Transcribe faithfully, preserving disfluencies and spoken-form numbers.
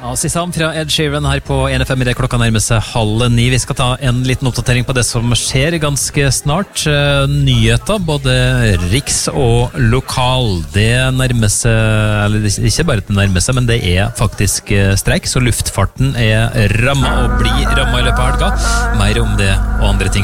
Ja, Sisam fra Ed Sheeran her på N F M I det klokka nærmer seg halv ni. Vi skal ta en liten oppdatering på det som skjer ganske snart. Nyheter, både riks og lokal. Det nærmer seg, eller ikke bare det nærmer seg, men det er faktisk streik, så luftfarten er rammet og blir rammet i løpet av helga. Mer om det og andre ting